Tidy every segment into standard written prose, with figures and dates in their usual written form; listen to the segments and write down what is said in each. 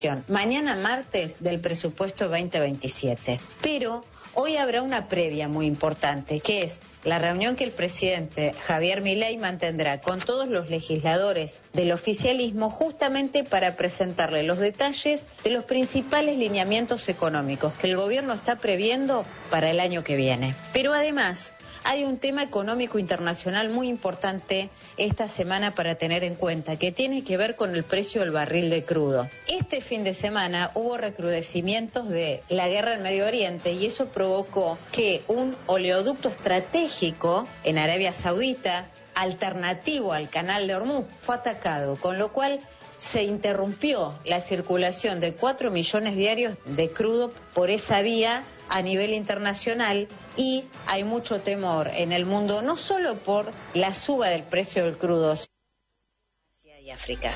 mañana martes del presupuesto 2027. Pero hoy habrá una previa muy importante, que es la reunión que el presidente Javier Milei mantendrá con todos los legisladores del oficialismo, justamente para presentarle los detalles de los principales lineamientos económicos que el gobierno está previendo para el año que viene. Pero además hay un tema económico internacional muy importante esta semana para tener en cuenta, que tiene que ver con el precio del barril de crudo. Este fin de semana hubo recrudecimientos de la guerra en Medio Oriente y eso provocó que un oleoducto estratégico en Arabia Saudita, alternativo al canal de Hormuz, fue atacado, con lo cual se interrumpió la circulación de 4 millones diarios de crudo por esa vía a nivel internacional, y hay mucho temor en el mundo, no solo por la suba del precio del crudo, sino en Asia y África.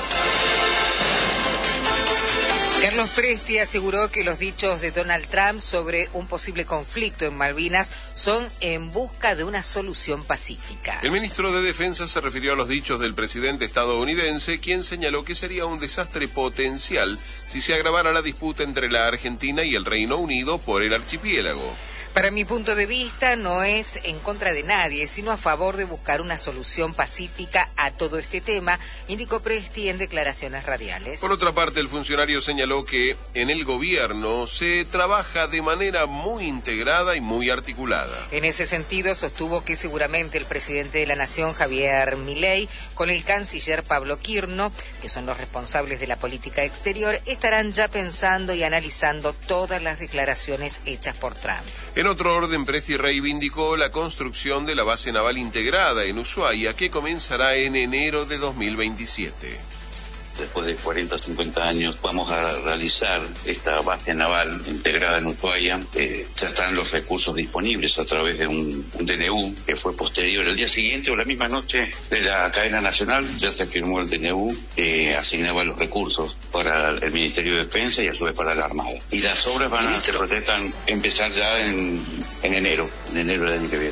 Carlos Presti aseguró que los dichos de Donald Trump sobre un posible conflicto en Malvinas son en busca de una solución pacífica. El ministro de Defensa se refirió a los dichos del presidente estadounidense, quien señaló que sería un desastre potencial si se agravara la disputa entre la Argentina y el Reino Unido por el archipiélago. Para mi punto de vista, no es en contra de nadie, sino a favor de buscar una solución pacífica a todo este tema, indicó Presti en declaraciones radiales. Por otra parte, el funcionario señaló que en el gobierno se trabaja de manera muy integrada y muy articulada. En ese sentido, sostuvo que seguramente el presidente de la Nación, Javier Milei, con el canciller Pablo Quirno, que son los responsables de la política exterior, estarán ya pensando y analizando todas las declaraciones hechas por Trump. En otro orden, Presti reivindicó la construcción de la base naval integrada en Ushuaia, que comenzará en enero de 2027. Después de 40 o 50 años vamos a realizar esta base naval integrada en Ushuaia. Ya están los recursos disponibles a través de un DNU que fue posterior. El día siguiente o la misma noche de la cadena nacional ya se firmó el DNU que asignaba los recursos para el Ministerio de Defensa y a su vez para la Armada. Y las obras se proyectan empezar ya en enero del año que viene.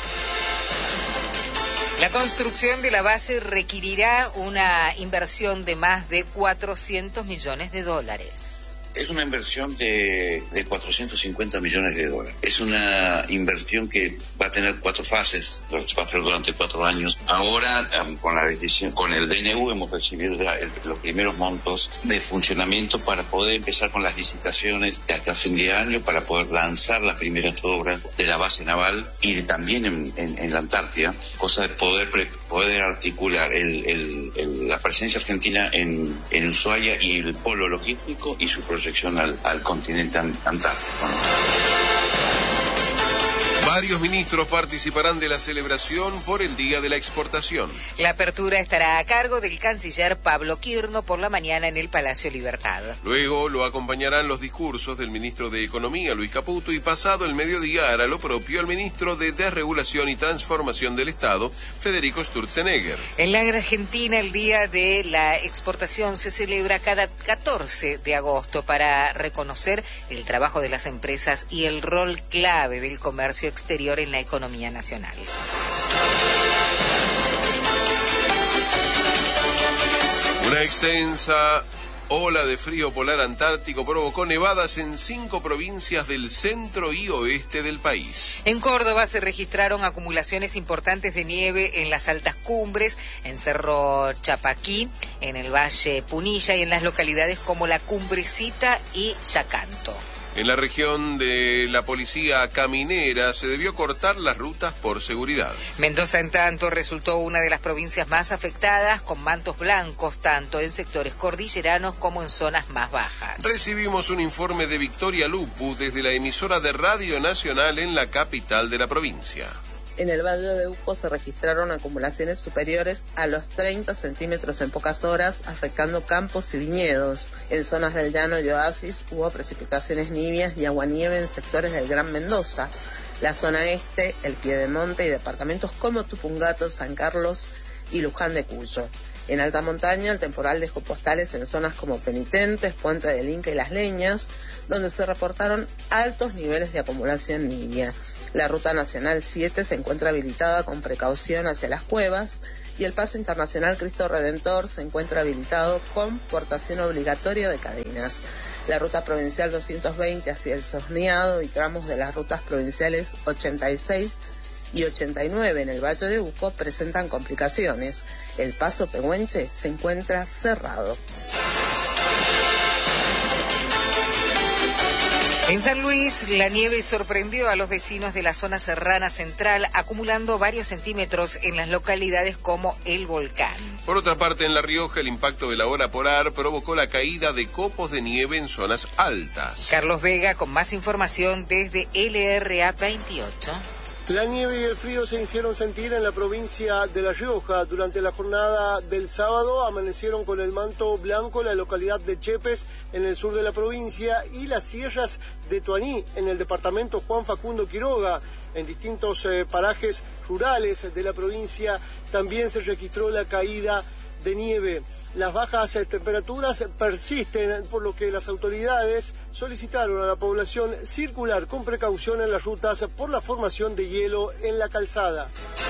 La construcción de la base requerirá una inversión de más de $400 millones. Es una inversión de 450 millones de dólares. Es una inversión que va a tener 4 fases, va a ser durante 4 años. Ahora, con la decisión, con el DNU hemos recibido ya los primeros montos de funcionamiento para poder empezar con las licitaciones de acá a fin de año, para poder lanzar las primeras obras de la base naval y también en la Antártida, cosa de poder articular la presencia argentina en Ushuaia y el polo logístico y su proyección al continente antártico. Varios ministros participarán de la celebración por el Día de la Exportación. La apertura estará a cargo del canciller Pablo Quirno por la mañana en el Palacio Libertad. Luego lo acompañarán los discursos del ministro de Economía, Luis Caputo, y pasado el mediodía hará lo propio el ministro de Desregulación y Transformación del Estado, Federico Sturzenegger. En la Argentina, el Día de la Exportación se celebra cada 14 de agosto para reconocer el trabajo de las empresas y el rol clave del comercio exterior en la economía nacional. Una extensa ola de frío polar antártico provocó nevadas en 5 provincias del centro y oeste del país. En Córdoba se registraron acumulaciones importantes de nieve en las altas cumbres, en Cerro Chapaquí, en el Valle Punilla y en las localidades como La Cumbrecita y Yacanto. En la región de la policía caminera se debió cortar las rutas por seguridad. Mendoza, en tanto, resultó una de las provincias más afectadas, con mantos blancos tanto en sectores cordilleranos como en zonas más bajas. Recibimos un informe de Victoria Lupu desde la emisora de Radio Nacional en la capital de la provincia. En el Valle de Uco se registraron acumulaciones superiores a los 30 centímetros en pocas horas, afectando campos y viñedos. En zonas del llano y oasis hubo precipitaciones nivias y aguanieve en sectores del Gran Mendoza, la zona este, el Piedemonte y departamentos como Tupungato, San Carlos y Luján de Cuyo. En alta montaña, el temporal dejó postales en zonas como Penitentes, Puente del Inca y Las Leñas, donde se reportaron altos niveles de acumulación nivia. La ruta nacional 7 se encuentra habilitada con precaución hacia las cuevas y el paso internacional Cristo Redentor se encuentra habilitado con portación obligatoria de cadenas. La ruta provincial 220 hacia el Sorneado y tramos de las rutas provinciales 86 y 89 en el Valle de Uco presentan complicaciones. El paso Pehuenche se encuentra cerrado. En San Luis, la nieve sorprendió a los vecinos de la zona serrana central, acumulando varios centímetros en las localidades como El Volcán. Por otra parte, en La Rioja, el impacto de la ola polar provocó la caída de copos de nieve en zonas altas. Carlos Vega con más información desde LRA 28. La nieve y el frío se hicieron sentir en la provincia de La Rioja. Durante la jornada del sábado amanecieron con el manto blanco la localidad de Chepes en el sur de la provincia y las sierras de Tuaní en el departamento Juan Facundo Quiroga. En distintos parajes rurales de la provincia también se registró la caída de nieve. Las bajas temperaturas persisten, por lo que las autoridades solicitaron a la población circular con precaución en las rutas por la formación de hielo en la calzada.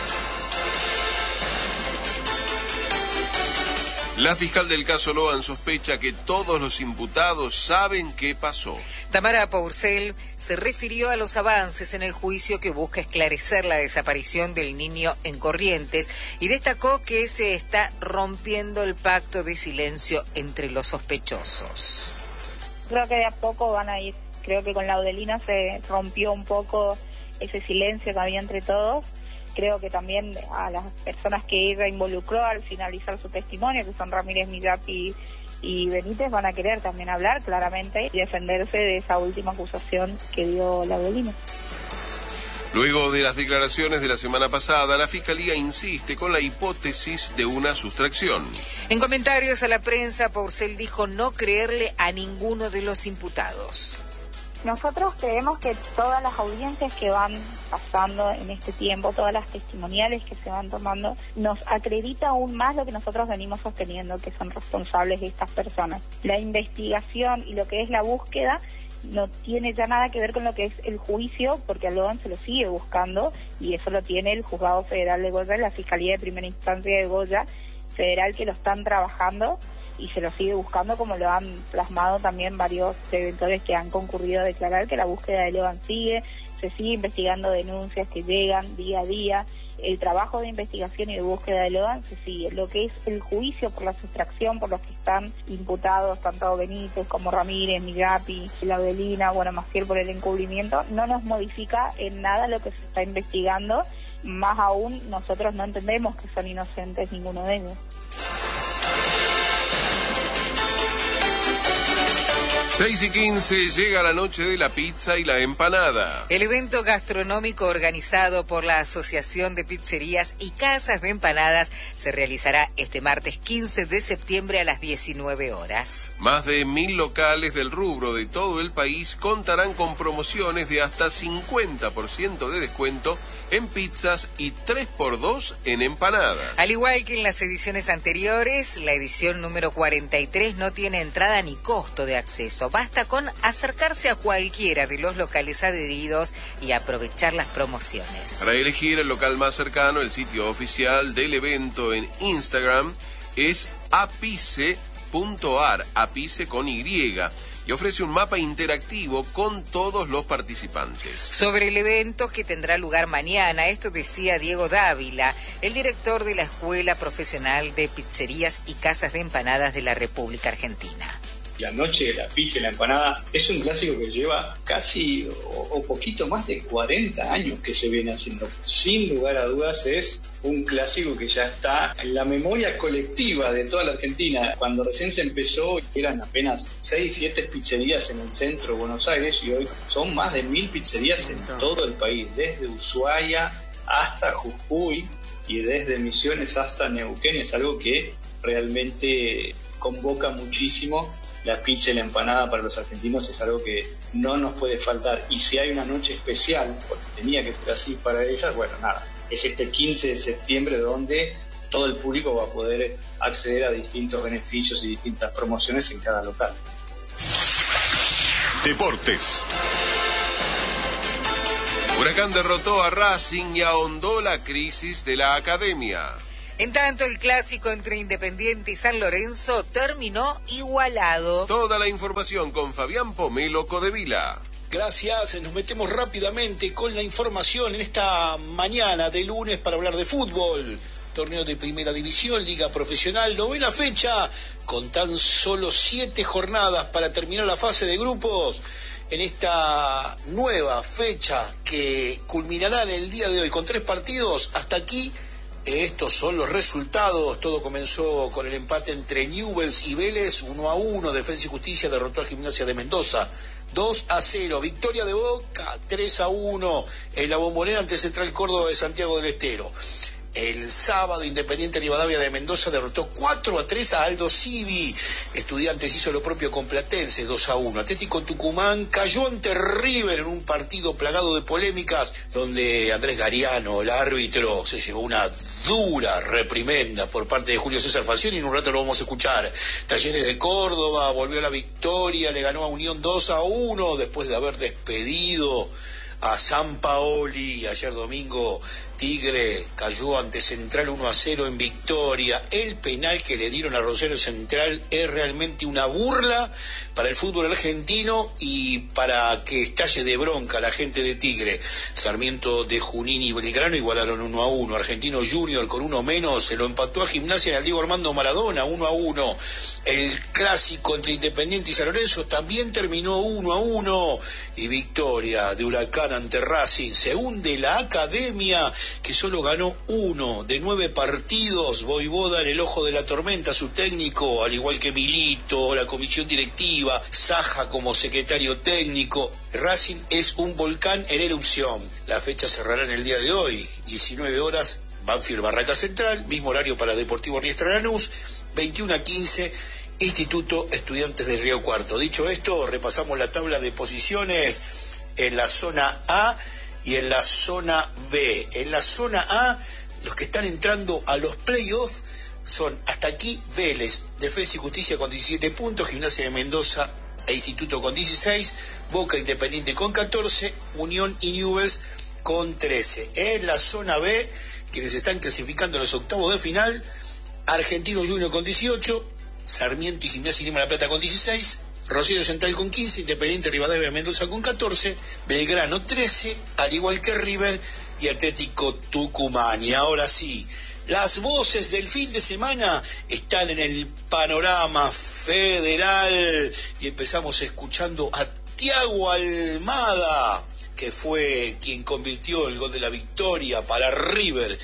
La fiscal del caso Loan sospecha que todos los imputados saben qué pasó. Tamara Pourcel se refirió a los avances en el juicio que busca esclarecer la desaparición del niño en Corrientes y destacó que se está rompiendo el pacto de silencio entre los sospechosos. Creo que de a poco van a ir, creo que con Laudelina se rompió un poco ese silencio que había entre todos. Creo que también a las personas que ella involucró al finalizar su testimonio, que son Ramírez, Millapi y Benítez, van a querer también hablar claramente y defenderse de esa última acusación que dio Laudelina. Luego de las declaraciones de la semana pasada, la Fiscalía insiste con la hipótesis de una sustracción. En comentarios a la prensa, Pourcel dijo no creerle a ninguno de los imputados. Nosotros creemos que todas las audiencias que van pasando en este tiempo, todas las testimoniales que se van tomando, nos acredita aún más lo que nosotros venimos sosteniendo, que son responsables de estas personas. La investigación y lo que es la búsqueda no tiene ya nada que ver con lo que es el juicio, porque a Loan se lo sigue buscando y eso lo tiene el Juzgado Federal de Goya, la Fiscalía de Primera Instancia de Goya Federal, que lo están trabajando y se lo sigue buscando, como lo han plasmado también varios detentores que han concurrido a declarar que la búsqueda de Loan sigue, se sigue investigando denuncias que llegan día a día, el trabajo de investigación y de búsqueda de Loan se sigue. Lo que es el juicio por la sustracción, por los que están imputados, tanto Benítez como Ramírez, Millapi, Laudelina, Maciel por el encubrimiento, no nos modifica en nada lo que se está investigando, más aún nosotros no entendemos que son inocentes ninguno de ellos. 6:15 llega la noche de la pizza y la empanada. El evento gastronómico organizado por la Asociación de Pizzerías y Casas de Empanadas se realizará este martes 15 de septiembre a las 19 horas. Más de 1.000 locales del rubro de todo el país contarán con promociones de hasta 50% de descuento en pizzas y 3x2 en empanadas. Al igual que en las ediciones anteriores, la edición número 43 no tiene entrada ni costo de acceso. Basta con acercarse a cualquiera de los locales adheridos y aprovechar las promociones. Para elegir el local más cercano, el sitio oficial del evento en Instagram es apice.ar, apice con Y, y ofrece un mapa interactivo con todos los participantes. Sobre el evento que tendrá lugar mañana, esto decía Diego Dávila, el director de la Escuela Profesional de Pizzerías y Casas de Empanadas de la República Argentina. La noche de la pizza y la empanada es un clásico que lleva casi o poquito más de 40 años que se viene haciendo. Sin lugar a dudas es un clásico que ya está en la memoria colectiva de toda la Argentina. Cuando recién se empezó eran apenas 6-7 pizzerías en el centro de Buenos Aires y hoy son más de 1.000 pizzerías en todo el país, desde Ushuaia hasta Jujuy y desde Misiones hasta Neuquén. Es algo que realmente convoca muchísimo. La pizza y la empanada para los argentinos es algo que no nos puede faltar. Y si hay una noche especial, porque tenía que ser así para ellas, bueno, nada. Es este 15 de septiembre donde todo el público va a poder acceder a distintos beneficios y distintas promociones en cada local. Deportes. Huracán derrotó a Racing y ahondó la crisis de la academia. En tanto, el clásico entre Independiente y San Lorenzo terminó igualado. Toda la información con Fabián Pomelo Codevila. Gracias, nos metemos rápidamente con la información en esta mañana de lunes para hablar de fútbol. Torneo de Primera División, Liga Profesional, 9ª fecha, con tan solo 7 jornadas para terminar la fase de grupos. En esta nueva fecha que culminará en el día de hoy con 3 partidos, hasta aquí estos son los resultados. Todo comenzó con el empate entre Newell's y Vélez, 1-1, Defensa y Justicia derrotó a Gimnasia de Mendoza 2-0, victoria de Boca 3-1 en la Bombonera ante Central Córdoba de Santiago del Estero. El sábado, Independiente Rivadavia de Mendoza derrotó 4-3 a Aldo Civi. Estudiantes hizo lo propio con Platense, 2-1. Atlético Tucumán cayó ante River en un partido plagado de polémicas, donde Andrés Gariano, el árbitro, se llevó una dura reprimenda por parte de Julio César Falcioni. En un rato lo vamos a escuchar. Talleres de Córdoba volvió a la victoria, le ganó a Unión 2-1 después de haber despedido a Sampaoli. Ayer domingo Tigre cayó ante Central 1-0 en victoria. El penal que le dieron a Rosario Central es realmente una burla para el fútbol argentino y para que estalle de bronca la gente de Tigre. Sarmiento de Junín y Belgrano igualaron 1-1. Argentino Junior con 1 menos se lo empató a Gimnasia en el Diego Armando Maradona 1-1. El clásico entre Independiente y San Lorenzo también terminó 1-1 y victoria de Huracán ante Racing. Se hunde la academia, que solo ganó 1 de 9 partidos. Voivoda en el ojo de la tormenta, su técnico, al igual que Milito, la comisión directiva, Saja como secretario técnico. Racing es un volcán en erupción. La fecha cerrará en el día de hoy, 19 horas, Banfield Barraca Central, mismo horario para Deportivo Riestra Lanús, 21:15, Instituto Estudiantes de Río Cuarto. Dicho esto, repasamos la tabla de posiciones en la zona A y en la zona B. En la zona A, los que están entrando a los playoffs son hasta aquí Vélez, Defensa y Justicia con 17 puntos, Gimnasia de Mendoza e Instituto con 16, Boca Independiente con 14, Unión y Newell's con 13. En la zona B, quienes están clasificando en los octavos de final, Argentino Junior con 18, Sarmiento y Gimnasia y Lima La Plata con 16, Rosario Central con 15, Independiente Rivadavia Mendoza con 14, Belgrano 13, al igual que River y Atlético Tucumán. Y ahora sí, las voces del fin de semana están en el panorama federal y empezamos escuchando a Thiago Almada, que fue quien convirtió el gol de la victoria para River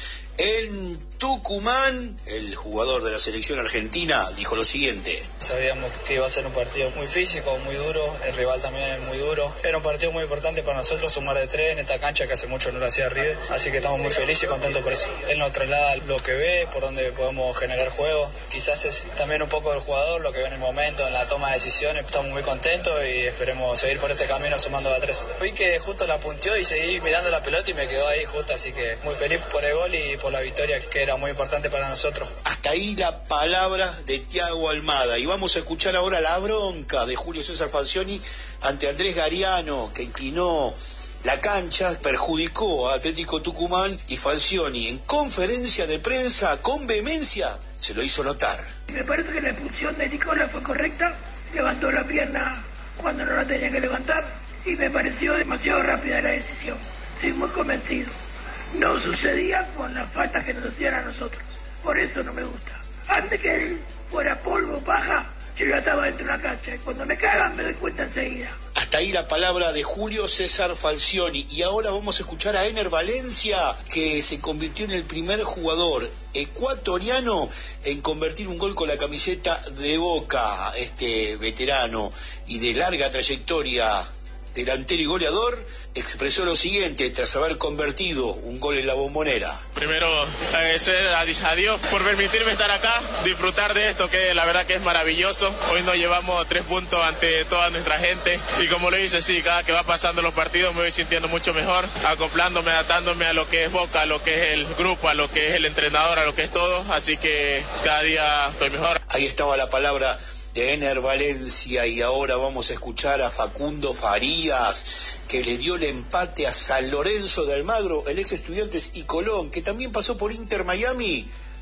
en Tucumán. El jugador de la selección argentina dijo lo siguiente: sabíamos que iba a ser un partido muy físico, muy duro, el rival también muy duro. Era un partido muy importante para nosotros, sumar de 3 en esta cancha que hace mucho no lo hacía River, así que estamos muy felices y contentos por eso. Él nos traslada lo que ve, por donde podemos generar juego. Quizás es también un poco del jugador, lo que ve en el momento, en la toma de decisiones. Estamos muy contentos y esperemos seguir por este camino sumando de 3. Vi que justo la punteó y seguí mirando la pelota y me quedó ahí justo, así que muy feliz por el gol y por la victoria, que era muy importante para nosotros. Hasta ahí la palabra de Thiago Almada. Y vamos a escuchar ahora la bronca de Julio César Falcioni ante Andrés Gariano, que inclinó la cancha, perjudicó a Atlético Tucumán, y Falcioni en conferencia de prensa con vehemencia se lo hizo notar. Me parece que la expulsión de Nicola fue correcta, levantó la pierna cuando no la tenía que levantar y me pareció demasiado rápida la decisión. Soy muy convencido. No sucedía con las faltas que nos hacían a nosotros. Por eso no me gusta. Antes que él fuera polvo o paja, yo ya estaba dentro de la cancha. Y cuando me cagan me doy cuenta enseguida. Hasta ahí la palabra de Julio César Falcioni. Y ahora vamos a escuchar a Ener Valencia, que se convirtió en el primer jugador ecuatoriano en convertir un gol con la camiseta de Boca. Este veterano y de larga trayectoria, delantero y goleador, expresó lo siguiente tras haber convertido un gol en la Bombonera. Primero agradecer a Dios por permitirme estar acá, disfrutar de esto que la verdad que es maravilloso. Hoy nos llevamos 3 puntos ante toda nuestra gente y como lo dice, sí, cada que va pasando los partidos me voy sintiendo mucho mejor, acoplándome, adaptándome a lo que es Boca, a lo que es el grupo, a lo que es el entrenador, a lo que es todo, así que cada día estoy mejor. Ahí estaba la palabra de Ener Valencia. Y ahora vamos a escuchar a Facundo Farías, que le dio el empate a San Lorenzo de Almagro, el ex Estudiantes y Colón, que también pasó por Inter Miami,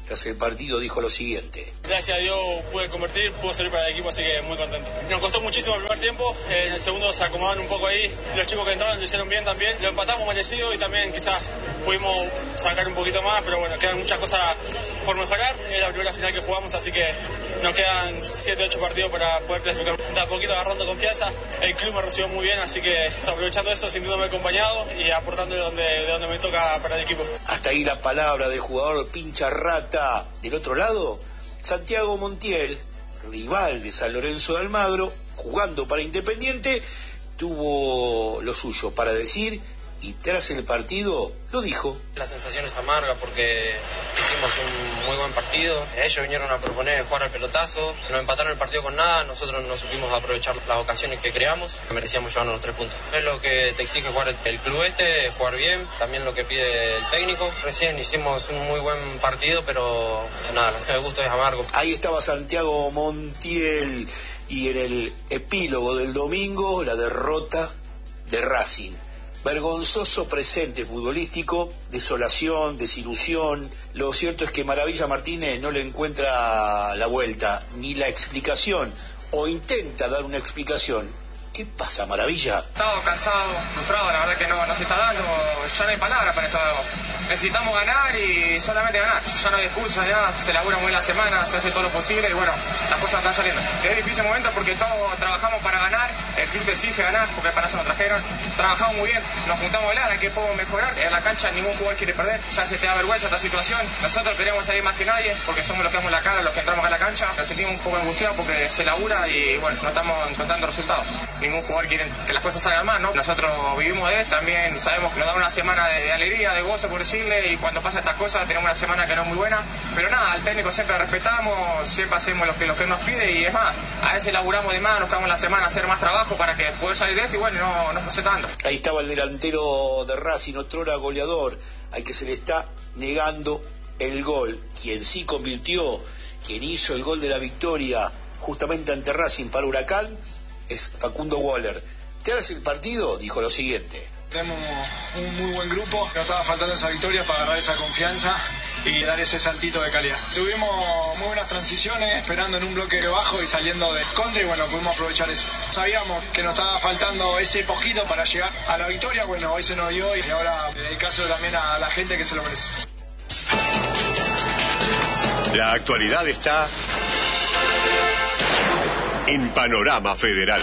Tras el partido dijo lo siguiente. Gracias a Dios pude convertir, pude salir para el equipo, así que muy contento. Nos costó muchísimo el primer tiempo, en el segundo se acomodaron un poco ahí, los chicos que entraron lo hicieron bien también, lo empatamos merecido y también quizás pudimos sacar un poquito más, pero bueno, quedan muchas cosas por mejorar, es la primera final que jugamos, así que nos quedan 7, 8 partidos para poder clasificar. De a poquito agarrando confianza, el club me recibió muy bien, así que aprovechando eso, sintiéndome acompañado y aportando de donde me toca para el equipo. Hasta ahí la palabra del jugador pincha rata. Del otro lado, Santiago Montiel, rival de San Lorenzo de Almagro, jugando para Independiente, tuvo lo suyo para decir y tras el partido lo dijo. La sensación es amarga porque hicimos un muy buen partido. Ellos vinieron a proponer jugar al pelotazo, nos empataron el partido con nada, nosotros no supimos aprovechar las ocasiones que creamos, merecíamos llevarnos los 3 puntos. Es lo que te exige jugar el club jugar bien, también lo que pide el técnico. Recién hicimos un muy buen partido, pero nada, el gusto es amargo. Ahí estaba Santiago Montiel y en el epílogo del domingo la derrota de Racing. Vergonzoso presente futbolístico, desolación, desilusión. Lo cierto es que Maravilla Martínez no le encuentra la vuelta ni la explicación, o intenta dar una explicación. ¿Qué pasa, Maravilla? Estado cansado, frustrado, la verdad que no se está dando, ya no hay palabras para esto. Necesitamos ganar y solamente ganar. Ya no hay excusa ni nada, se labura muy bien la semana, se hace todo lo posible y bueno, las cosas están saliendo. Es difícil momento porque todos trabajamos para ganar, el club te exige ganar porque para eso nos trajeron. Trabajamos muy bien, nos juntamos a hablar, ¿en qué podemos mejorar? En la cancha ningún jugador quiere perder, ya se te da vergüenza esta situación. Nosotros queremos salir más que nadie porque somos los que damos la cara, los que entramos a la cancha. Nos sentimos un poco angustiados porque se labura y bueno, no estamos encontrando resultados. Ningún jugador quiere que las cosas salgan mal, ¿no? Nosotros vivimos de él, también sabemos que nos da una semana de alegría, de gozo, por decirle, y cuando pasan estas cosas tenemos una semana que no es muy buena, pero nada, al técnico siempre respetamos, siempre hacemos lo que nos pide y es más, a veces laburamos de más, nos quedamos la semana a hacer más trabajo para que poder salir de esto y bueno, no pase tanto. Ahí estaba el delantero de Racing, otrora goleador, al que se le está negando el gol, quien sí convirtió, quien hizo el gol de la victoria justamente ante Racing para Huracán, es Facundo Waller. Tras el partido dijo lo siguiente. Tenemos un muy buen grupo, nos estaba faltando esa victoria para agarrar esa confianza y dar ese saltito de calidad. Tuvimos muy buenas transiciones, esperando en un bloque bajo y saliendo de contra y bueno, pudimos aprovechar eso. Sabíamos que nos estaba faltando ese poquito para llegar a la victoria, bueno, hoy se nos dio y ahora dedicárselo también a la gente que se lo merece. La actualidad está en Panorama Federal.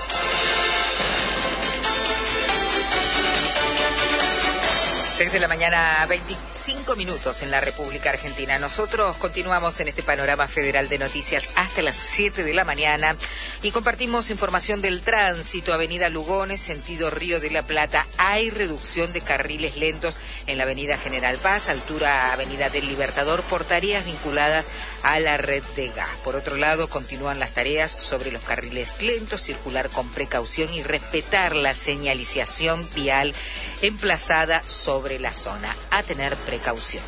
6 de la mañana, 25 minutos en la República Argentina. Nosotros continuamos en este panorama federal de noticias hasta las 7 de la mañana y compartimos información del tránsito. Avenida Lugones, sentido Río de la Plata. Hay reducción de carriles lentos en la Avenida General Paz, altura Avenida del Libertador, por tareas vinculadas a la red de gas. Por otro lado, continúan las tareas sobre los carriles lentos, circular con precaución y respetar la señalización vial emplazada sobre la zona. A tener precaución.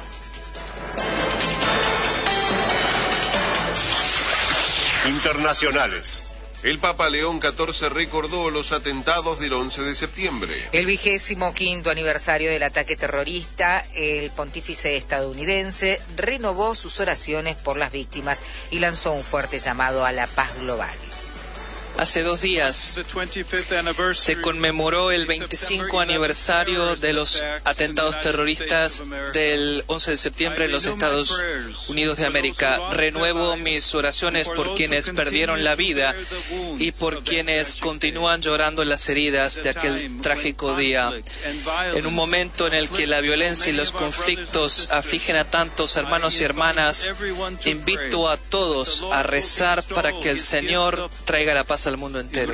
Internacionales. El Papa León XIV recordó los atentados del 11 de septiembre. El 25º aniversario del ataque terrorista, el pontífice estadounidense renovó sus oraciones por las víctimas y lanzó un fuerte llamado a la paz global. Hace 2 días se conmemoró el 25 aniversario de los atentados terroristas del 11 de septiembre en los Estados Unidos de América. Renuevo mis oraciones por quienes perdieron la vida y por quienes continúan llorando las heridas de aquel trágico día. En un momento en el que la violencia y los conflictos afligen a tantos hermanos y hermanas, invito a todos a rezar para que el Señor traiga la paz al mundo entero.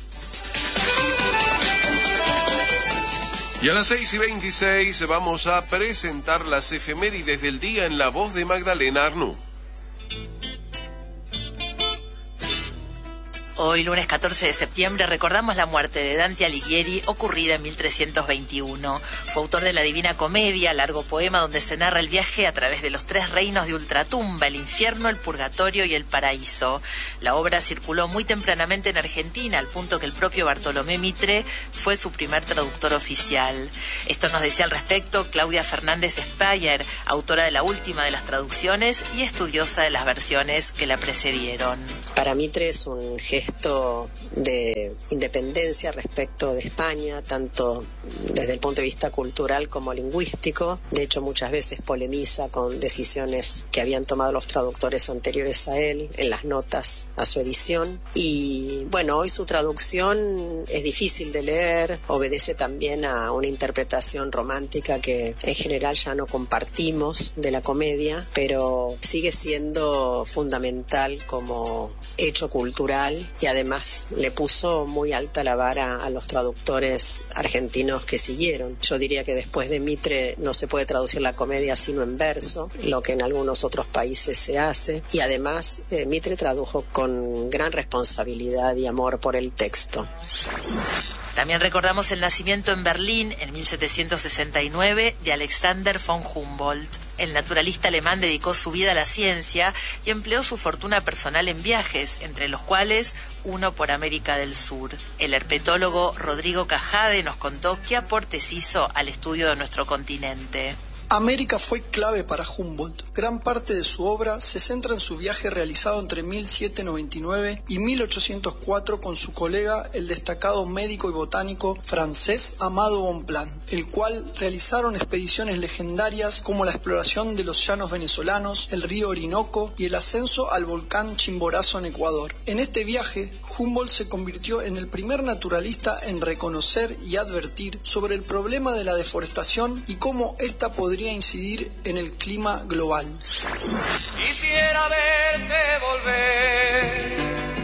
Y a las 6:26 vamos a presentar las efemérides del día en la voz de Magdalena Arnú. Hoy, lunes 14 de septiembre, recordamos la muerte de Dante Alighieri, ocurrida en 1321. Fue autor de la Divina Comedia, largo poema donde se narra el viaje a través de los 3 reinos de ultratumba, el infierno, el purgatorio y el paraíso. La obra circuló muy tempranamente en Argentina, al punto que el propio Bartolomé Mitre fue su primer traductor oficial. Esto nos decía al respecto Claudia Fernández Speyer, autora de la última de las traducciones y estudiosa de las versiones que la precedieron. Para Mitre es un gesto de independencia respecto de España, tanto desde el punto de vista cultural como lingüístico. De hecho, muchas veces polemiza con decisiones que habían tomado los traductores anteriores a él en las notas a su edición. Y bueno, hoy su traducción es difícil de leer, obedece también a una interpretación romántica que en general ya no compartimos de la comedia, pero sigue siendo fundamental como hecho cultural y además le puso muy alta la vara a los traductores argentinos que siguieron. Yo diría que después de Mitre no se puede traducir la comedia sino en verso, lo que en algunos otros países se hace, y además Mitre tradujo con gran responsabilidad y amor por el texto. También recordamos el nacimiento en Berlín en 1769 de Alexander von Humboldt. El naturalista alemán dedicó su vida a la ciencia y empleó su fortuna personal en viajes, entre los cuales uno por América del Sur. El herpetólogo Rodrigo Cajade nos contó qué aportes hizo al estudio de nuestro continente. América fue clave para Humboldt. Gran parte de su obra se centra en su viaje realizado entre 1799 y 1804 con su colega, el destacado médico y botánico francés Amado Bonpland, el cual realizaron expediciones legendarias como la exploración de los llanos venezolanos, el río Orinoco y el ascenso al volcán Chimborazo en Ecuador. En este viaje, Humboldt se convirtió en el primer naturalista en reconocer y advertir sobre el problema de la deforestación y cómo ésta podría incidir en el clima global. Quisiera verte volver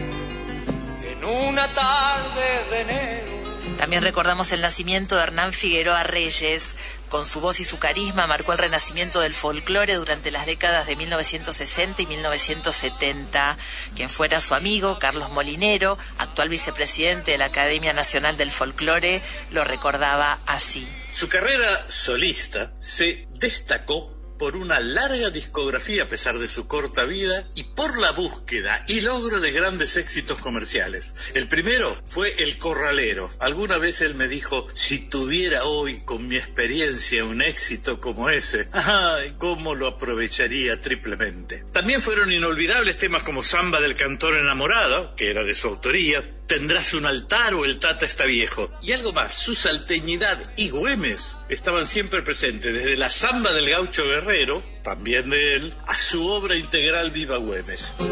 en una tarde de enero. También recordamos el nacimiento de Hernán Figueroa Reyes. Con su voz y su carisma marcó el renacimiento del folclore durante las décadas de 1960 y 1970. Quien fuera su amigo, Carlos Molinero, actual vicepresidente de la Academia Nacional del Folclore, lo recordaba así. Su carrera solista se destacó por una larga discografía a pesar de su corta vida y por la búsqueda y logro de grandes éxitos comerciales. El primero fue El Corralero. Alguna vez él me dijo, si tuviera hoy con mi experiencia un éxito como ese, ¡ay, cómo lo aprovecharía triplemente! También fueron inolvidables temas como Samba del Cantor Enamorado, que era de su autoría, Tendrás un altar o El Tata está viejo. Y algo más, su salteñidad y Güemes estaban siempre presentes, desde la Samba del Gaucho Guerrero, también de él, a su obra integral Viva Güemes.